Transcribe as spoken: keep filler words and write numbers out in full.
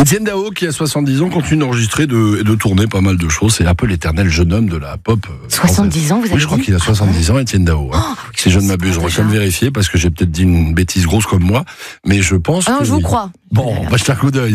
Étienne Dao, qui a soixante-dix ans, continue d'enregistrer et de, de tourner pas mal de choses. C'est un peu l'éternel jeune homme de la pop soixante-dix ans, vous avez Oui, je crois dit qu'il a soixante-dix ans, Étienne Dao. Hein. Oh, si je ne m'abuse, on va quand même vérifier, parce que j'ai peut-être dit une bêtise grosse comme moi, mais je pense ah, que... je vous crois. Bon, on va jeter un coup d'œil.